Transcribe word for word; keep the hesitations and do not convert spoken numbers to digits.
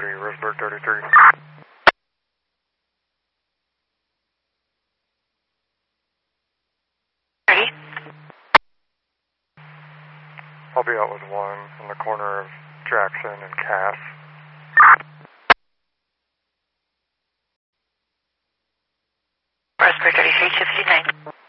thirty, Roseburg thirty-three. thirty. I'll be out with one on the corner of Jackson and Cass. Roseburg thirty-three, two fifty-nine.